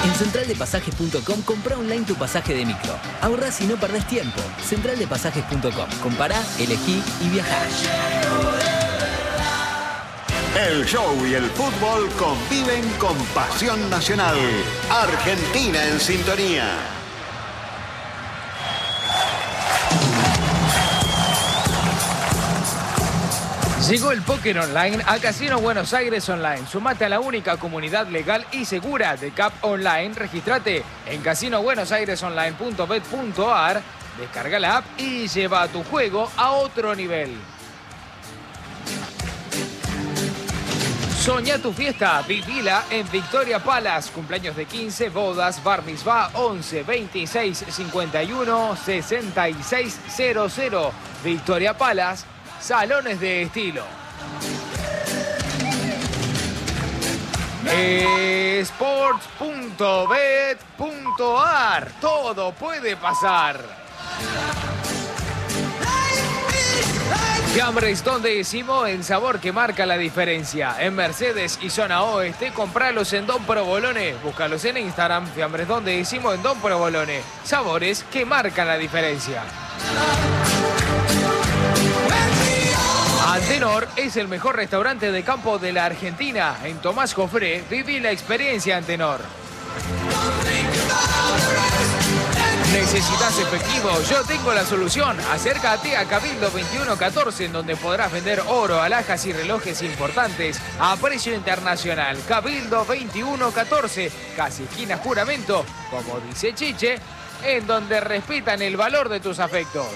En centraldepasajes.com comprá online tu pasaje de micro. Ahorrás y no perdés tiempo. Centraldepasajes.com. Compará, elegí y viajá. El show y el fútbol conviven con pasión nacional. Argentina en sintonía. Llegó el póker online a Casino Buenos Aires Online. Sumate a la única comunidad legal y segura de CAP Online. Regístrate en casinobuenosairesonline.bet.ar. Descarga la app y lleva tu juego a otro nivel. Soñá tu fiesta, vivila en Victoria Palace. Cumpleaños de 15, bodas, bar mitzvah, 11 26 51 66 00. Victoria Palace, salones de estilo. Sports.bet.ar. Todo puede pasar. Fiambres donde decimos el sabor que marca la diferencia. En Mercedes y zona oeste, compralos en Don Provolone. Búscalos en Instagram, Fiambres donde decimos en Don Provolone. Sabores que marcan la diferencia. Antenor es el mejor restaurante de campo de la Argentina. En Tomás Jofré, viví la experiencia Antenor. ¿Necesitas efectivo? Yo tengo la solución. Acércate a Cabildo 2114, en donde podrás vender oro, alhajas y relojes importantes a precio internacional. Cabildo 2114, casi esquina Juramento, como dice Chiche, en donde respetan el valor de tus afectos.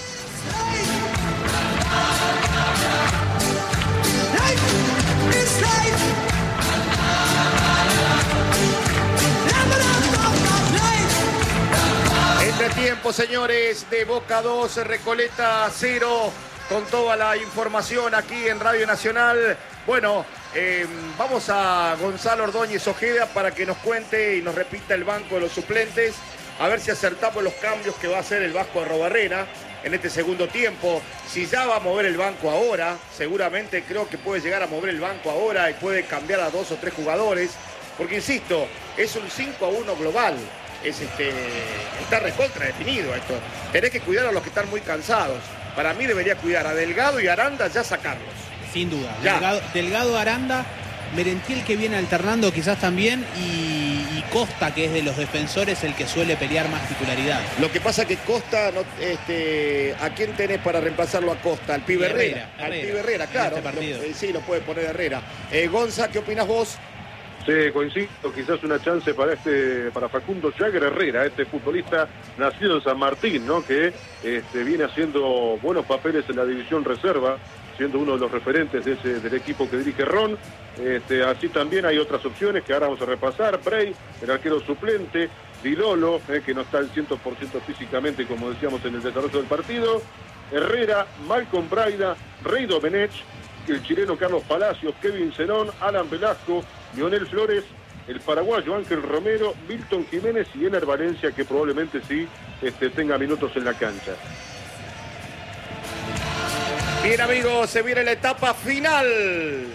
Entretiempo, señores, de Boca 2, Recoleta 0, con toda la información aquí en Radio Nacional. Bueno, vamos a Gonzalo Ordóñez Ojeda para que nos cuente y nos repita el banco de los suplentes, a ver si acertamos los cambios que va a hacer el Vasco Arrobarrena en este segundo tiempo. Si ya va a mover el banco ahora, seguramente creo que puede llegar a mover el banco ahora y puede cambiar a 2 o 3 jugadores, porque insisto, es un 5-1 global. Está recontra definido esto. Tenés que cuidar a los que están muy cansados. Para mí debería cuidar a Delgado y Aranda, ya sacarlos. Sin duda. Ya. Delgado, Aranda, Merentiel que viene alternando quizás también y Costa, que es de los defensores el que suele pelear más titularidad. Lo que pasa que Costa, ¿a quién tenés para reemplazarlo a Costa? Al Pibe Herrera. Al Pibe Herrera, claro. Sí, lo puede poner Herrera. Gonza, ¿qué opinas vos? Sí, coincido, quizás una chance para Facundo Jagger Herrera, este futbolista nacido en San Martín, ¿no? Que viene haciendo buenos papeles en la división reserva, siendo uno de los referentes del equipo que dirige Ron. Así también hay otras opciones que ahora vamos a repasar. Bray, el arquero suplente, Dilolo, que no está al 100% físicamente, como decíamos en el desarrollo del partido. Herrera, Malcolm Braida, Rey Domenech, el chileno Carlos Palacios, Kevin Zenón, Alan Velasco, Lionel Flores, el paraguayo Ángel Romero, Milton Jiménez y Ener Valencia, que probablemente sí tenga minutos en la cancha. Bien, amigos, se viene la etapa final.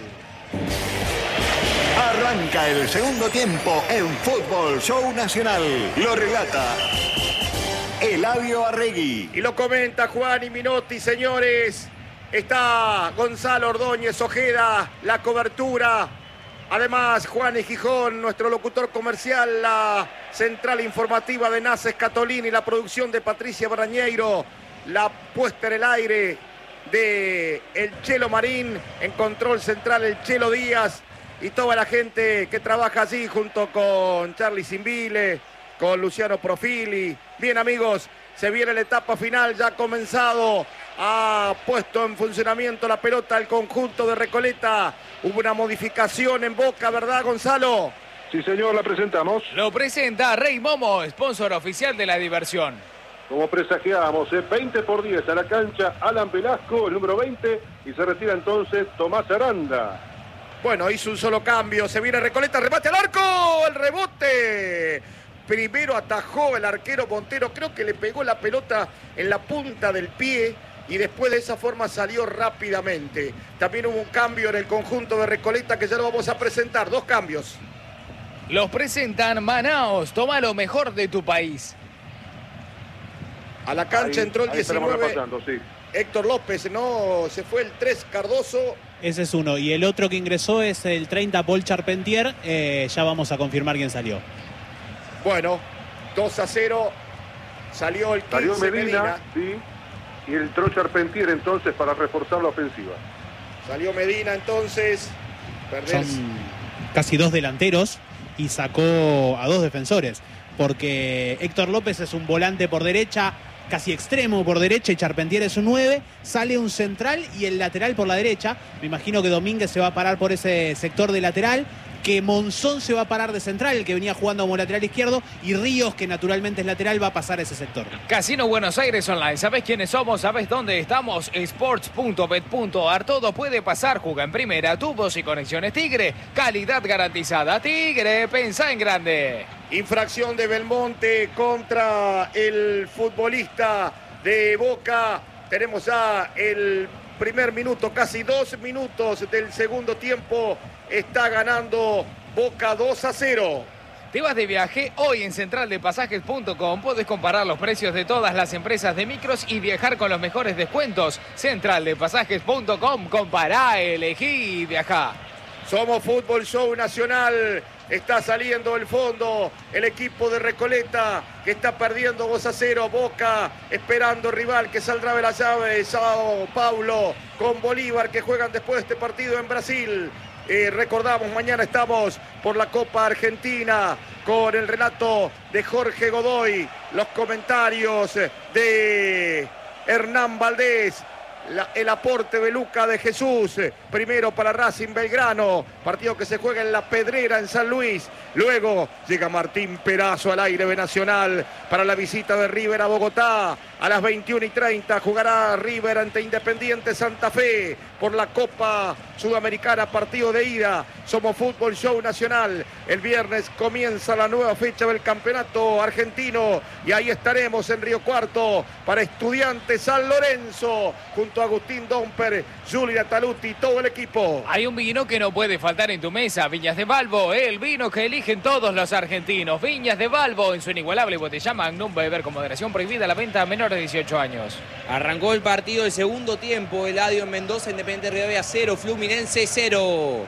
Arranca el segundo tiempo en Fútbol Show Nacional. Lo relata Eladio Arregui. Y lo comenta Juan y Minotti, señores. Está Gonzalo Ordóñez Ojeda, la cobertura. Además, Juan y Gijón, nuestro locutor comercial, la central informativa de Naces Catolini, la producción de Patricia Barañeiro, la puesta en el aire de el Chelo Marín, en control central el Chelo Díaz y toda la gente que trabaja allí junto con Charlie Simbile, con Luciano Profili. Bien, amigos, se viene la etapa final, ya ha comenzado. Ha puesto en funcionamiento la pelota el conjunto de Recoleta. Hubo una modificación en Boca, ¿verdad, Gonzalo? Sí, señor, la presentamos. Lo presenta Rey Momo, sponsor oficial de la diversión. Como presagiábamos, 20 por 10 a la cancha, Alan Velasco, el número 20, y se retira entonces Tomás Aranda. Bueno, hizo un solo cambio, se viene Recoleta, remate al arco, el rebote. Primero atajó el arquero Montero, creo que le pegó la pelota en la punta del pie y después de esa forma salió rápidamente. También hubo un cambio en el conjunto de Recoleta que ya lo vamos a presentar, 2 cambios. Los presentan Manaos, toma lo mejor de tu país. A la cancha entró el ahí estaremos 19. repasando, sí. Héctor López, no, se fue el 3 Cardoso. Ese es uno. Y el otro que ingresó es el 30 Paul Charpentier. Ya vamos a confirmar quién salió. Bueno, 2-0. Salió el 15 Salió Medina, Medina. sí. Y entró Charpentier entonces para reforzar la ofensiva. Salió Medina entonces. Son casi 2 delanteros y sacó a 2 defensores. Porque Héctor López es un volante por derecha, casi extremo por derecha, y Charpentier es un 9. Sale un central y el lateral por la derecha. Me imagino que Domínguez se va a parar por ese sector de lateral, que Monzón se va a parar de central, el que venía jugando como lateral izquierdo, y Ríos, que naturalmente es lateral, va a pasar a ese sector. Casino Buenos Aires Online. ¿Sabés quiénes somos? ¿Sabés dónde estamos? Sports.bet.ar. Todo puede pasar. Juega en primera. Tubos y conexiones Tigre. Calidad garantizada. Tigre, pensá en grande. Infracción de Belmonte contra el futbolista de Boca. Tenemos ya el primer minuto, casi 2 minutos del segundo tiempo. Está ganando Boca 2-0. ¿Te vas de viaje? Hoy en centraldepasajes.com podés comparar los precios de todas las empresas de micros y viajar con los mejores descuentos. Centraldepasajes.com, compará, elegí y viajá. Somos Fútbol Show Nacional. Está saliendo el fondo el equipo de Recoleta, que está perdiendo 2-0. Boca esperando rival que saldrá de la llave. Sao Paulo con Bolívar, que juegan después de este partido en Brasil. Recordamos, mañana estamos por la Copa Argentina con el relato de Jorge Godoy, los comentarios de Hernán Valdés. El aporte de Luca de Jesús, primero para Racing Belgrano, partido que se juega en La Pedrera en San Luis. Luego llega Martín Perazo al aire de Nacional para la visita de River a Bogotá. A las 21:30 jugará River ante Independiente Santa Fe por la Copa Sudamericana, partido de ida. Somos Fútbol Show Nacional. El viernes comienza la nueva fecha del campeonato argentino y ahí estaremos en Río Cuarto para Estudiantes San Lorenzo junto a Agustín Domper, Julia Taluti y todo el equipo. Hay un vino que no puede faltar en tu mesa. Viñas de Balbo, el vino que eligen todos los argentinos. Viñas de Balbo en su inigualable botella Magnum. Beber con moderación, prohibida la venta a menores de 18 años. Arrancó el partido del segundo tiempo. Eladio en Mendoza, Independiente Rivadavia 0, Fluminense 0.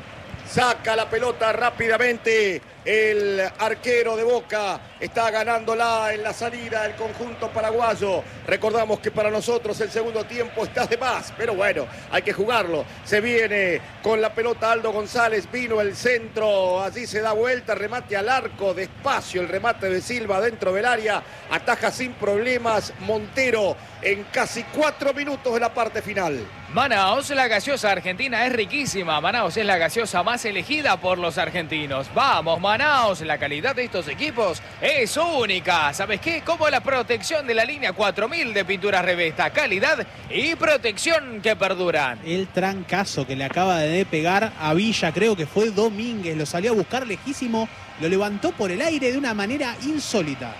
Saca la pelota rápidamente el arquero de Boca. Está ganándola en la salida el conjunto paraguayo. Recordamos que para nosotros el segundo tiempo está de más, pero bueno, hay que jugarlo. Se viene con la pelota Aldo González, vino el centro, allí se da vuelta, remate al arco, despacio el remate de Silva dentro del área, ataja sin problemas Montero en casi 4 minutos de la parte final. Manaos, la gaseosa argentina es riquísima. Manaos es la gaseosa más elegida por los argentinos. Vamos, Manaos, la calidad de estos equipos es única. ¿Sabes qué? Como la protección de la línea 4000 de Pinturas Revesta. Calidad y protección que perduran. El trancazo que le acaba de pegar a Villa, creo que fue Domínguez, lo salió a buscar lejísimo, lo levantó por el aire de una manera insólita.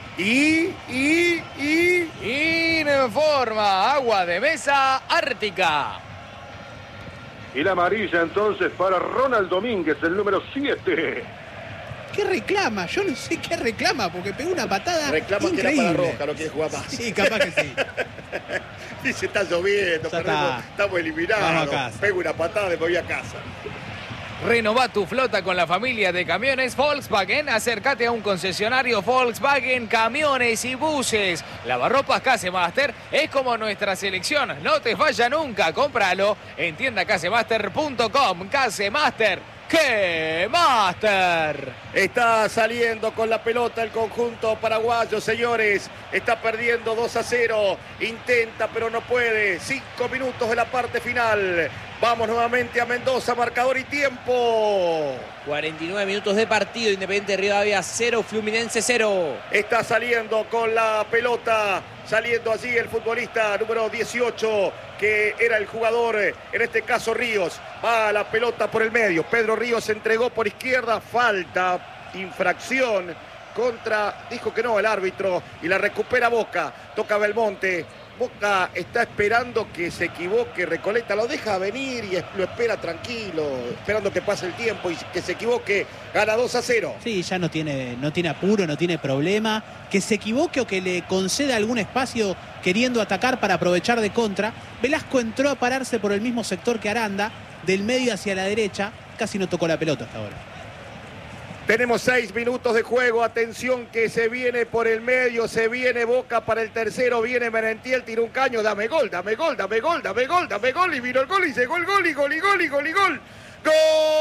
Informa, agua de mesa Ártica. Y la amarilla entonces para Ronald Domínguez, el número 7. ¿Qué reclama? Yo no sé qué reclama, porque pegó una patada Reclama increíble. que era para Roja, no quiere jugar más. Sí, capaz que sí. Dice, está lloviendo, Ya perdemos, estamos Vamos a eliminados. casa. Pego una patada, me voy a casa. Renová tu flota con la familia de camiones Volkswagen. Acércate a un concesionario Volkswagen, camiones y buses. Lavarropas Casemaster es como nuestra selección. No te falla nunca. Cómpralo en tiendacasemaster.com. Casemaster. ¡Qué Master! Está saliendo con la pelota el conjunto paraguayo, señores. Está perdiendo 2-0. Intenta, pero no puede. 5 minutos de la parte final. Vamos nuevamente a Mendoza, marcador y tiempo. 49 minutos de partido, Independiente Rivadavia 0, Fluminense 0. Está saliendo con la pelota, saliendo allí el futbolista número 18, que era el jugador, en este caso Ríos. Va la pelota por el medio. Pedro Ríos entregó por izquierda, falta, infracción contra, dijo que no el árbitro, y la recupera Boca. Toca Belmonte, Boca está esperando que se equivoque Recoleta, lo deja venir y lo espera tranquilo, esperando que pase el tiempo y que se equivoque, gana 2-0. Sí, ya no tiene apuro, no tiene problema. Que se equivoque o que le conceda algún espacio queriendo atacar para aprovechar de contra. Velasco entró a pararse por el mismo sector que Aranda, del medio hacia la derecha, casi no tocó la pelota hasta ahora. Tenemos 6 minutos de juego, atención que se viene por el medio, se viene Boca para el tercero, viene Merentiel, tira un caño, dame gol, dame gol, dame gol, dame gol, dame gol, y vino el gol y llegó el gol y gol y gol y gol y gol. ¡Gol!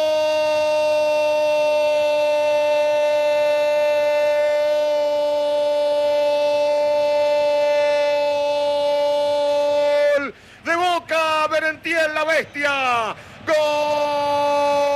De Boca, Merentiel la bestia. ¡Gol!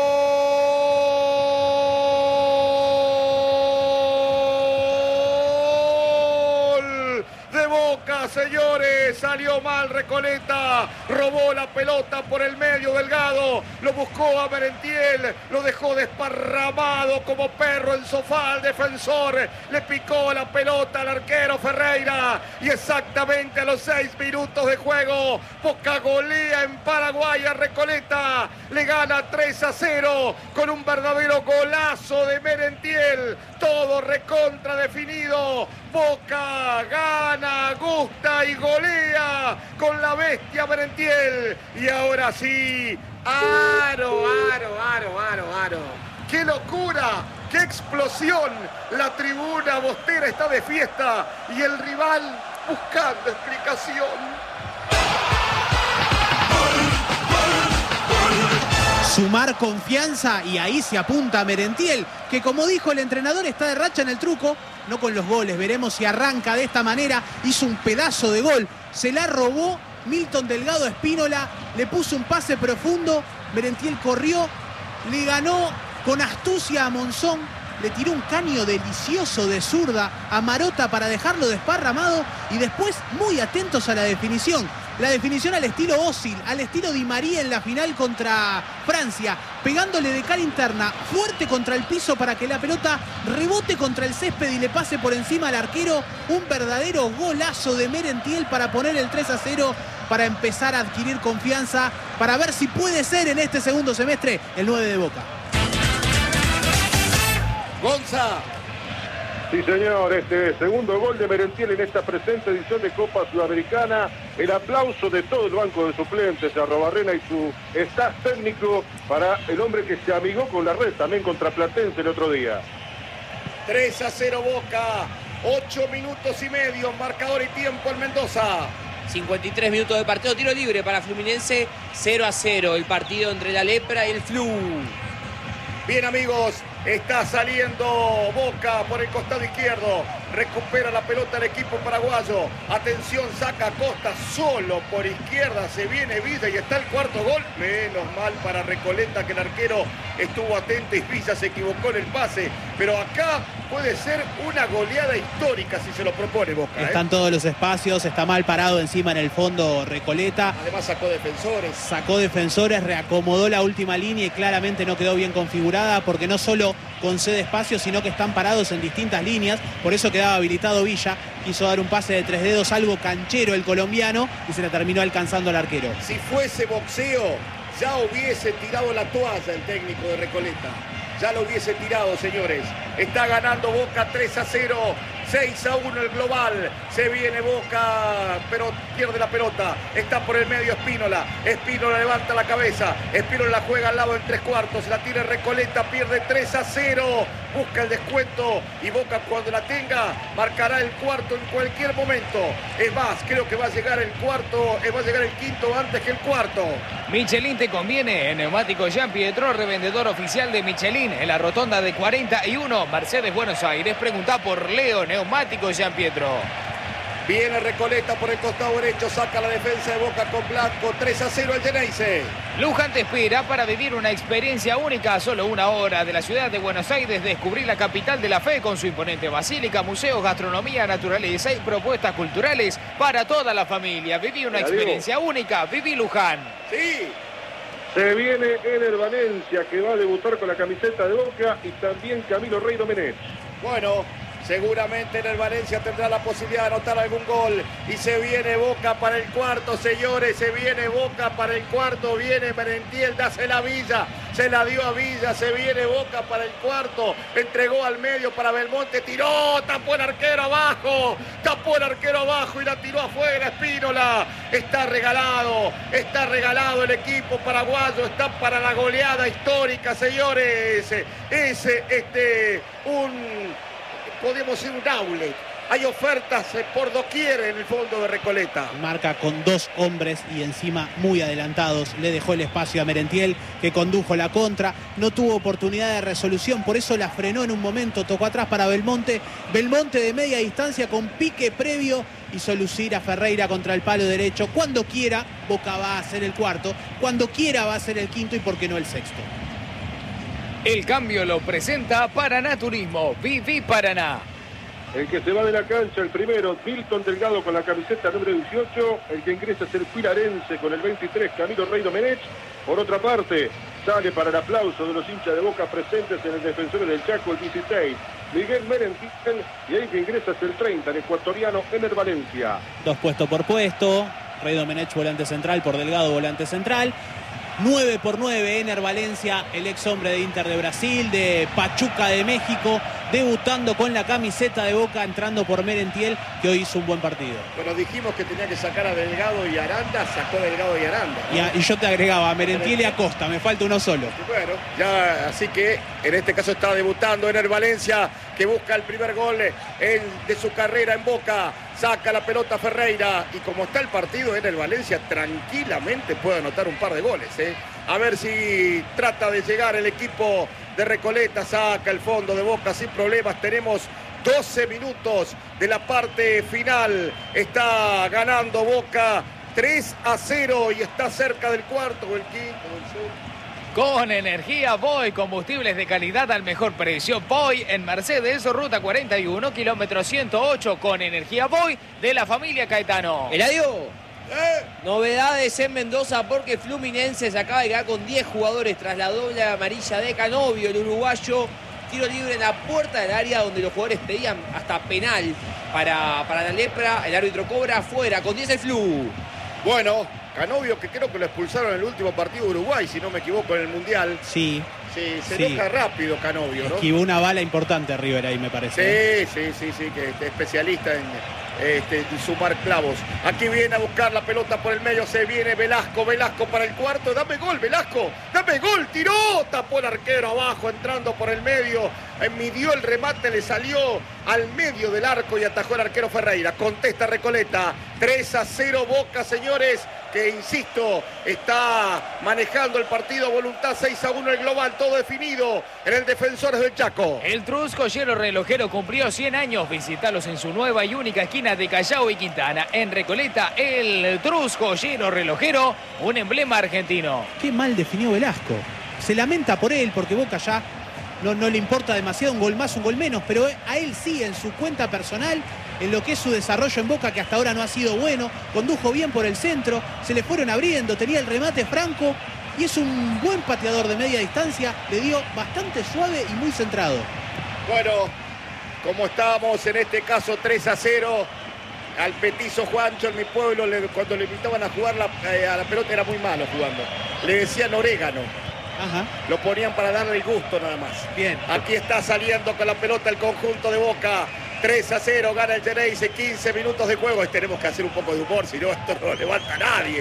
Señores, salió mal Recoleta, robó la pelota por el medio Delgado, lo buscó a Merentiel, lo dejó desparramado como perro en sofá al defensor, le picó la pelota al arquero Ferreira y exactamente a los 6 minutos de juego, Boca golea en Paraguay a Recoleta, le gana 3-0 con un verdadero golazo de Merentiel, todo recontra definido, Boca gana, gusta y golea con la bestia Merentiel. Y ahora sí, aro. ¡Qué locura! ¡Qué explosión! La tribuna bostera está de fiesta y el rival buscando explicación. Sumar confianza y ahí se apunta a Merentiel, que como dijo el entrenador está de racha en el truco, no con los goles, veremos si arranca de esta manera, hizo un pedazo de gol, se la robó Milton Delgado a Espínola, le puso un pase profundo, Merentiel corrió, le ganó con astucia a Monzón, le tiró un caño delicioso de zurda a Marota para dejarlo desparramado y después muy atentos a la definición. La definición al estilo Özil, al estilo Di María en la final contra Francia, pegándole de cara interna, fuerte contra el piso para que la pelota rebote contra el césped y le pase por encima al arquero. Un verdadero golazo de Merentiel para poner el 3-0, para empezar a adquirir confianza, para ver si puede ser en este segundo semestre el 9 de Boca. Gonza. Sí, señor, este segundo gol de Merentiel en esta presente edición de Copa Sudamericana. El aplauso de todo el banco de suplentes, a Arrobarrena y su staff técnico para el hombre que se amigó con la red, también contra Platense el otro día. 3-0 Boca, 8 minutos y medio, marcador y tiempo en Mendoza. 53 minutos de partido, tiro libre para Fluminense, 0-0 el partido entre la Lepra y el Flu. Bien amigos, está saliendo Boca por el costado izquierdo, recupera la pelota el equipo paraguayo, atención, saca Costa solo por izquierda, se viene Villa y está el cuarto gol, menos mal para Recoleta que el arquero estuvo atento y Villa se equivocó en el pase, pero acá puede ser una goleada histórica si se lo propone Boca. Están todos los espacios, está mal parado encima en el fondo Recoleta. Además sacó defensores, reacomodó la última línea y claramente no quedó bien configurada porque no solo concede espacio, sino que están parados en distintas líneas, por eso quedaba habilitado Villa, quiso dar un pase de 3 dedos, algo canchero el colombiano, y se la terminó alcanzando al arquero. Si fuese boxeo, ya hubiese tirado la toalla el técnico de Recoleta. Ya lo hubiese tirado, señores. Está ganando Boca 3-0, 6-1 el global. Se viene Boca, pero pierde la pelota. Está por el medio Espínola. Espínola levanta la cabeza. Espínola la juega al lado en 3/4. La tira Recoleta, pierde 3-0. Busca el descuento y Boca cuando la tenga marcará el cuarto en cualquier momento. Es más, creo que va a llegar el cuarto, va a llegar el quinto antes que el cuarto. Michelin te conviene. En Neumáticos Gianpietro, revendedor oficial de Michelin en la rotonda de 41, Mercedes, Buenos Aires. Pregunta por Leo, Neumáticos Gianpietro. Viene Recoleta por el costado derecho, saca la defensa de Boca con Blanco, 3-0 el Geneise. Luján te espera para vivir una experiencia única a solo 1 hora de la ciudad de Buenos Aires. Descubrir la capital de la fe con su imponente basílica, museos, gastronomía, naturaleza y propuestas culturales para toda la familia. Viví una experiencia única, viví Luján. Sí. Se viene Ener Valencia, que va a debutar con la camiseta de Boca, y también Camilo Rey Domenech. Bueno, Seguramente en el Valencia tendrá la posibilidad de anotar algún gol. Y se viene Boca para el cuarto, señores. Se viene Boca para el cuarto. Viene Merentiel, dásela a Villa. Se la dio a Villa. Se viene Boca para el cuarto. Entregó al medio para Belmonte. Tiró. Tapó el arquero abajo. Tapó el arquero abajo y la tiró afuera. Espínola. Está regalado. Está regalado el equipo paraguayo. Está para la goleada histórica, señores. Podemos decir un outlet. Hay ofertas por doquier en el fondo de Recoleta. Marca con 2 hombres y encima muy adelantados. Le dejó el espacio a Merentiel, que condujo la contra. No tuvo oportunidad de resolución, por eso la frenó en un momento. Tocó atrás para Belmonte. Belmonte de media distancia con pique previo. Hizo lucir a Ferreira contra el palo derecho. Cuando quiera, Boca va a hacer el cuarto. Cuando quiera va a ser el quinto y por qué no el sexto. El cambio lo presenta Paraná Turismo. Viví Paraná. El que se va de la cancha, el primero, Milton Delgado con la camiseta número 18. El que ingresa es el pilarense con el 23, Camilo Rey Domenech. Por otra parte, sale para el aplauso de los hinchas de Boca presentes en el Defensores del Chaco, el 16, Miguel Merentiel. Y el que ingresa es el 30, el ecuatoriano Ener Valencia. 2 puesto por puesto. Rey Domenech, volante central, por Delgado, volante central. 9 por 9, Ener Valencia, el ex hombre de Inter de Brasil, de Pachuca de México, debutando con la camiseta de Boca, entrando por Merentiel, que hoy hizo un buen partido. Bueno, dijimos que tenía que sacar a Delgado y Aranda, sacó Delgado y Aranda, ¿no? Y yo te agregaba a Merentiel y a Costa, me falta uno solo. Bueno, ya, así que en este caso está debutando Ener Valencia, que busca el primer gol de su carrera en Boca. Saca la pelota Ferreira y como está el partido, Ener Valencia tranquilamente puede anotar un par de goles. A ver si trata de llegar el equipo de Recoleta. Saca el fondo de Boca sin problemas. Tenemos 12 minutos de la parte final. Está ganando Boca 3-0 y está cerca del cuarto o el quinto o el sexto. Con energía Voy, combustibles de calidad al mejor precio. Voy en Mercedes, ruta 41, kilómetro 108, con energía Voy de la familia Caetano. Eladio, novedades en Mendoza porque Fluminense se acaba de quedar con 10 jugadores tras la doble amarilla de Canovio, el uruguayo. Tiro libre en la puerta del área donde los jugadores pedían hasta penal para la Lepra. El árbitro cobra afuera, con 10 el Flu. Bueno, Canovio, que creo que lo expulsaron en el último partido de Uruguay, si no me equivoco, en el Mundial. Sí. Sí, se enoja rápido Canovio, ¿no? Esquivó una bala importante River ahí, me parece. Sí, que es especialista en sumar clavos. Aquí viene a buscar la pelota por el medio, se viene Velasco para el cuarto. Dame gol, Velasco, dame gol, tiró, tapó el arquero abajo, entrando por el medio. Midió el remate, le salió al medio del arco y atajó el arquero Ferreira. Contesta Recoleta, 3-0 Boca, señores, que insisto, está manejando el partido, voluntad 6-1 el global, todo definido en el Defensores del Chaco. El Trusco Hierro Relojero cumplió 100 años. Visítalos en su nueva y única esquina de Callao y Quintana. En Recoleta, el Trusco Hierro Relojero, un emblema argentino. Qué mal definió Velasco. Se lamenta por él porque Boca ya no le importa demasiado, un gol más, un gol menos, pero a él sí, en su cuenta personal, en lo que es su desarrollo en Boca, que hasta ahora no ha sido bueno, condujo bien por el centro, se le fueron abriendo, tenía el remate franco y es un buen pateador de media distancia, le dio bastante suave y muy centrado. Bueno, como estábamos en este caso 3-0, al petizo Juancho en mi pueblo, cuando le invitaban a jugar a la pelota era muy malo jugando, le decían orégano. Ajá. Lo ponían para darle el gusto nada más. Bien. Aquí está saliendo con la pelota el conjunto de Boca. 3-0, gana el Geneise, 15 minutos de juego. Tenemos que hacer un poco de humor, si no esto no lo levanta a nadie.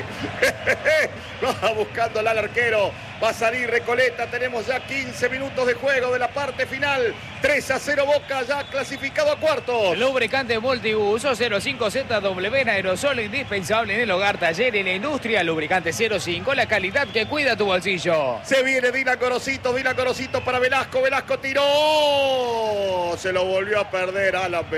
Va buscándola al arquero. Va a salir Recoleta. Tenemos ya 15 minutos de juego de la parte final. 3-0 Boca, ya clasificado a cuartos. Lubricante multiuso 05ZW en aerosol, indispensable en el hogar, taller y en la industria. Lubricante 05, la calidad que cuida tu bolsillo. Se viene Dylan Gorosito para Velasco. Velasco tiró. Se lo volvió a perder Alan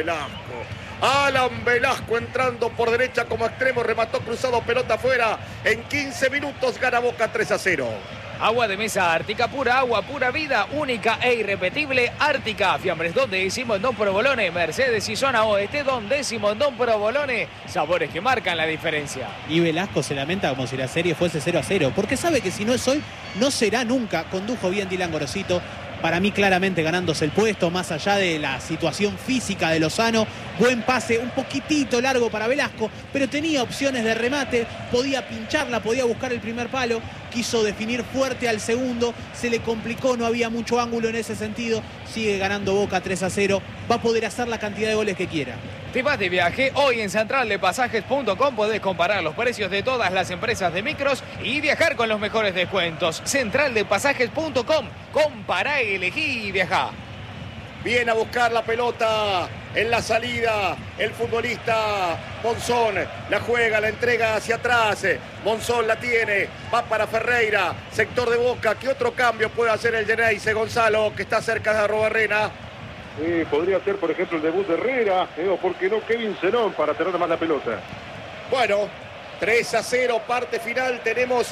Velasco entrando por derecha como extremo, remató cruzado, pelota afuera. En 15 minutos gana Boca 3-0. Agua de mesa Ártica, pura agua, pura vida, única e irrepetible. Ártica, fiambres Don Décimo en Don Provolone, Mercedes y zona oeste Don Décimo en Don Provolone. Sabores que marcan la diferencia. Y Velasco se lamenta como si la serie fuese 0-0, porque sabe que si no es hoy, no será nunca. Condujo bien Dylan Gorosito, para mí claramente ganándose el puesto, más allá de la situación física de Lozano. Buen pase, un poquitito largo para Velasco, pero tenía opciones de remate, podía pincharla, podía buscar el primer palo, quiso definir fuerte al segundo, se le complicó, no había mucho ángulo en ese sentido. Sigue ganando Boca 3-0, va a poder hacer la cantidad de goles que quiera. Te vas de viaje, hoy en centraldepasajes.com podés comparar los precios de todas las empresas de micros y viajar con los mejores descuentos. Centraldepasajes.com, compará, elegí y viajá. Viene a buscar la pelota en la salida el futbolista Monzón. La juega, la entrega hacia atrás. Monzón la tiene, va para Ferreira, sector de Boca. ¿Qué otro cambio puede hacer el Geneise? Gonzalo, que está cerca de Arrobarrena. Podría ser, por ejemplo, el debut de Herrera, o por qué no Kevin Zenón para tener más la pelota. Bueno, 3-0, parte final. Tenemos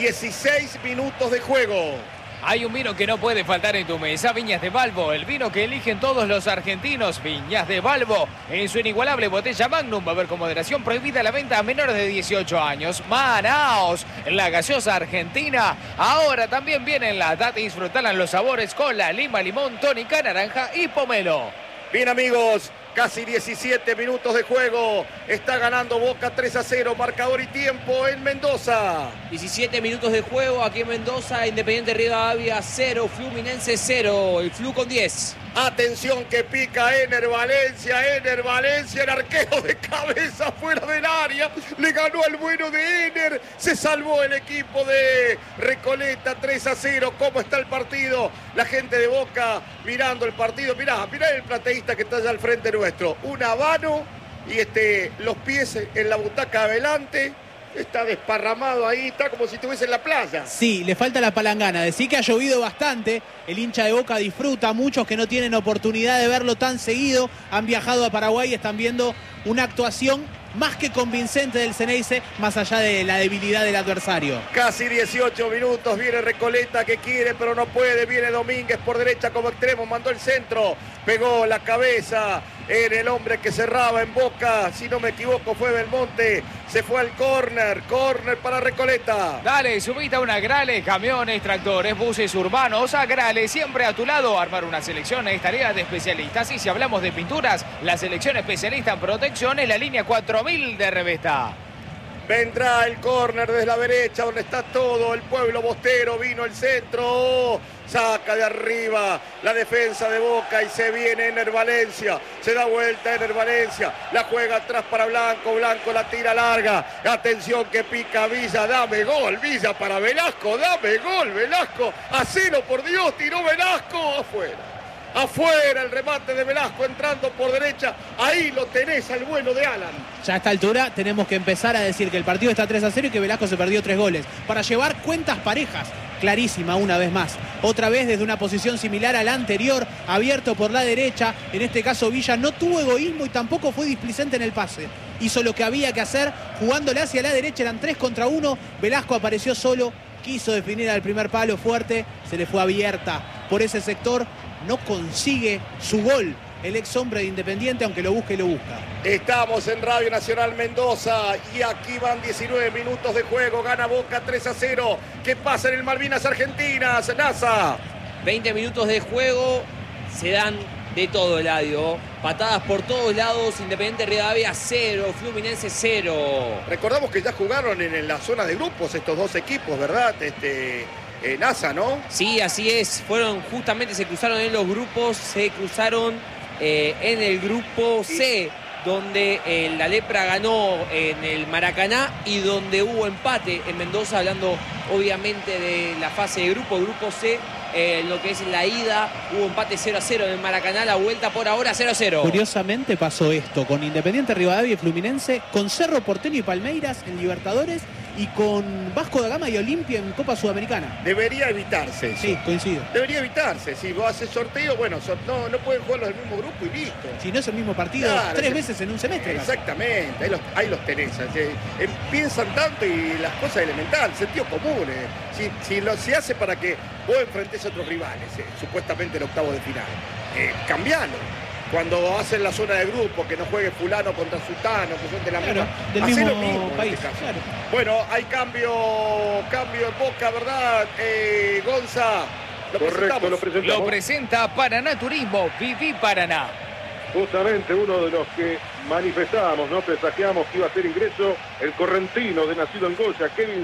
16 minutos de juego. Hay un vino que no puede faltar en tu mesa, Viñas de Balbo, el vino que eligen todos los argentinos. Viñas de Balbo, en su inigualable botella Magnum, va a haber con moderación, prohibida la venta a menores de 18 años. Manaos, la gaseosa argentina, ahora también viene en lata. Disfrutarán los sabores cola, lima, limón, tónica, naranja y pomelo. Bien, amigos, casi 17 minutos de juego. Está ganando Boca 3-0, marcador y tiempo en Mendoza. 17 minutos de juego aquí en Mendoza, Independiente Rivadavia 0, Fluminense 0, el Flu con 10. Atención que pica Ener Valencia, el arquero de cabeza fuera del área, le ganó al bueno de Ener, se salvó el equipo de Recoleta 3-0. ¿Cómo está el partido? La gente de Boca mirando el partido, mirá el plateísta que está allá al frente nuestro, un habano y los pies en la butaca adelante. Está desparramado ahí, está como si estuviese en la playa. Sí, le falta la palangana. Decir que ha llovido bastante. El hincha de Boca disfruta. Muchos que no tienen oportunidad de verlo tan seguido han viajado a Paraguay y están viendo una actuación más que convincente del Ceneice, más allá de la debilidad del adversario. Casi 18 minutos, viene Recoleta que quiere pero no puede, viene Domínguez por derecha como extremo, mandó el centro, pegó la cabeza en el hombre que cerraba en Boca, si no me equivoco fue Belmonte, se fue al córner para Recoleta. Dale, subite a una Grale, camiones, tractores, buses urbanos, a Grale, siempre a tu lado. Armar una selección es tarea de especialistas y si hablamos de pinturas, la selección especialista en protección es la línea 4000 de Revesta. Vendrá el córner desde la derecha donde está todo el pueblo bostero, vino el centro, saca de arriba la defensa de Boca y se viene Ener Valencia, se da vuelta Ener Valencia, la juega atrás para Blanco, Blanco la tira larga, atención que pica Villa, dame gol Villa para Velasco, dame gol Velasco, hacelo por Dios, tiró Velasco, afuera el remate de Velasco entrando por derecha, ahí lo tenés al bueno de Alan. Ya a esta altura tenemos que empezar a decir que el partido está 3-0 y que Velasco se perdió 3 goles. Para llevar cuentas parejas, clarísima una vez más. Otra vez desde una posición similar a la anterior, abierto por la derecha. En este caso Villa no tuvo egoísmo y tampoco fue displicente en el pase. Hizo lo que había que hacer, jugándole hacia la derecha, eran 3 contra 1. Velasco apareció solo, quiso definir al primer palo fuerte, se le fue abierta por ese sector. No consigue su gol el ex hombre de Independiente, aunque lo busca y lo busca. Estamos en Radio Nacional Mendoza y aquí van 19 minutos de juego. Gana Boca 3-0. ¿Qué pasa en el Malvinas Argentinas, NASA? 20 minutos de juego, se dan de todo, Eladio. Patadas por todos lados, Independiente Rivadavia 0, Fluminense 0. Recordamos que ya jugaron en la zona de grupos estos dos equipos, ¿verdad? NASA, ¿no? Sí, así es. Se cruzaron en los grupos, se cruzaron en el grupo C, donde la Lepra ganó en el Maracaná y donde hubo empate en Mendoza, hablando obviamente de la fase de grupo C. Lo que es la ida, hubo empate 0-0 en el Maracaná, la vuelta por ahora 0-0. Curiosamente pasó esto con Independiente Rivadavia y Fluminense, con Cerro Porteño y Palmeiras en Libertadores y con Vasco da Gama y Olimpia en Copa Sudamericana. Debería evitarse eso. Sí, coincido. Debería evitarse. Si vos haces sorteo, bueno, no pueden jugar los del mismo grupo y listo. Si no es el mismo partido, claro, 3 veces en un semestre. Exactamente, ahí los tenés. Piensan tanto y las cosas elementales, sentido común. Si hace para que vos enfrentes a otros rivales, supuestamente en octavos de final, cambialo. Cuando hacen la zona de grupo, que no juegue fulano contra sutano, que son de la misma, del mismo lo mismo país. Claro. Bueno, hay cambio en Boca, ¿verdad? Gonza, Correcto, lo presentamos. Lo presenta Paraná Turismo. Viví Paraná. Justamente uno de los que manifestábamos, ¿no? Presagiamos que iba a hacer ingreso el correntino de nacido en Goya, Kevin